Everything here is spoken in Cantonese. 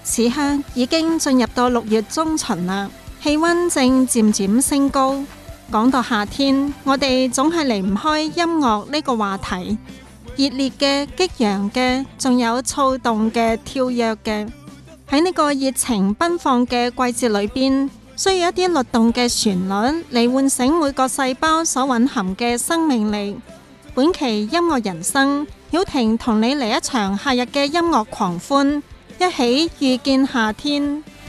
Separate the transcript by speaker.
Speaker 1: 此刻已經進入到6月中旬啦，氣溫正漸漸升高。講到夏天，我哋總係離唔開音樂呢個話題，熱烈嘅、激揚嘅，仲有躁動嘅、跳躍嘅。喺呢個熱情奔放嘅季節裏邊，需要一啲律動嘅旋律嚟喚醒每個細胞所蘊含嘅生命力。本期音樂人生，曉婷同你嚟一場夏日嘅音樂狂歡，一起遇見夏天。